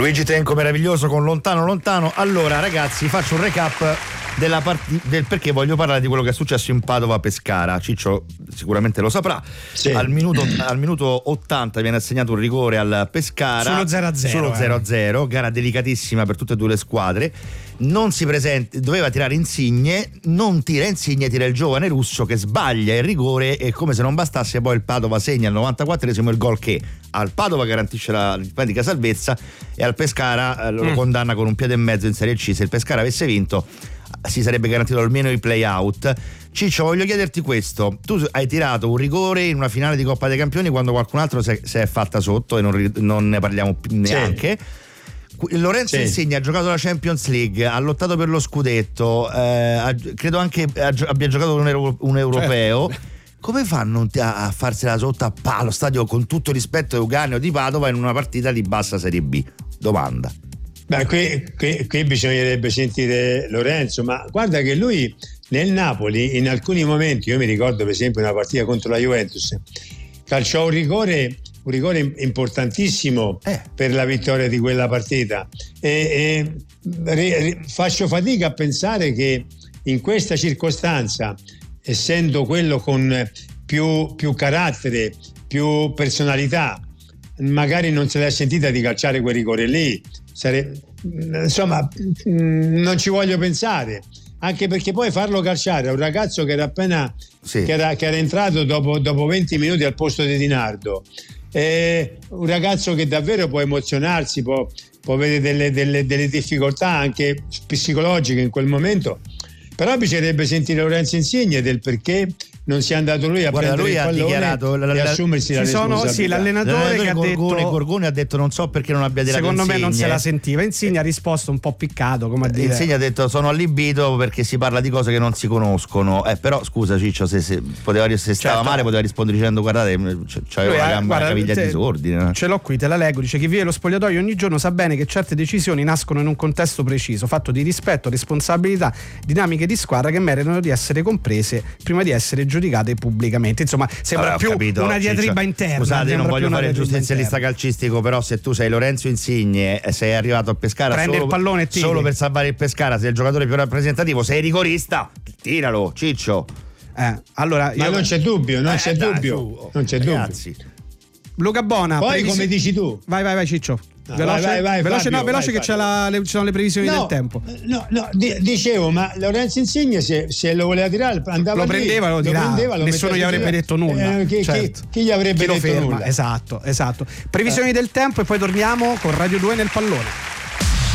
Luigi Tenco meraviglioso con Lontano Lontano. Allora ragazzi, faccio un recap del perché voglio parlare di quello che è successo in Padova-Pescara. Ciccio sicuramente lo saprà. Sì. Al minuto 80 viene assegnato un rigore al Pescara solo 0-0, gara delicatissima per tutte e due le squadre. Non si presenta, doveva tirare Insigne, non tira Insigne, tira il giovane russo che sbaglia il rigore, e come se non bastasse poi il Padova segna al 94esimo il gol che al Padova garantisce la pratica salvezza e al Pescara lo condanna con un piede e mezzo in Serie C. Se il Pescara avesse vinto si sarebbe garantito almeno il play out. Ciccio, voglio chiederti questo: tu hai tirato un rigore in una finale di Coppa dei Campioni quando qualcun altro si è fatta sotto e non ne parliamo più neanche. Lorenzo Insigne ha giocato la Champions League, ha lottato per lo scudetto, credo anche abbia giocato un europeo. Certo. Come fanno a farsela sotto allo stadio, con tutto il rispetto, Euganeo di Padova, in una partita di bassa Serie B? Domanda. Beh, qui bisognerebbe sentire Lorenzo, ma guarda che lui nel Napoli in alcuni momenti, io mi ricordo per esempio una partita contro la Juventus, calciò un rigore importantissimo per la vittoria di quella partita, e faccio fatica a pensare che in questa circostanza, essendo quello con più carattere, più personalità, magari non se l'è sentita di calciare quel rigore lì. Insomma, non ci voglio pensare, anche perché poi farlo calciare a un ragazzo che era appena che era entrato dopo 20 minuti al posto di Di Nardo, un ragazzo che davvero può emozionarsi, può avere delle difficoltà anche psicologiche in quel momento. Però bisognerebbe sentire Lorenzo Insigne del perché non sia andato lui a prendere il pallone e assumersi la responsabilità. Sì, l'allenatore che ha detto Gorgoni ha detto non so perché non abbia tirato secondo Insigne. Me non se la sentiva. Insigne ha risposto un po' piccato, come a dire. Insigne ha detto sono allibito perché si parla di cose che non si conoscono. Però scusa Ciccio, se stava male poteva rispondere dicendo guardate c'aveva una caviglia di disordine. Ce l'ho qui, te la leggo. Dice: chi vive lo spogliatoio ogni giorno sa bene che certe decisioni nascono in un contesto preciso, fatto di rispetto, responsabilità, dinamiche di squadra che meritano di essere comprese prima di essere giudicate pubblicamente. Insomma, sembra più una diatriba interna. Scusate, non voglio fare il giustizialista calcistico, però se tu sei Lorenzo Insigne e sei arrivato a Pescara il pallone solo per salvare il Pescara, sei il giocatore più rappresentativo, sei rigorista, tiralo, Ciccio. Allora, ma non c'è dubbio, non c'è ragazzi. Luca Bona, poi come dici tu? Vai Ciccio. Vai, veloce, Fabio, veloce che ci sono le previsioni del tempo. Dicevo, ma Lorenzo Insigne se lo voleva tirare andava lo prendeva, lo tirava. Nessuno gli avrebbe detto nulla. Chi gli avrebbe detto nulla? Esatto. Previsioni del tempo e poi torniamo con Radio 2 nel pallone.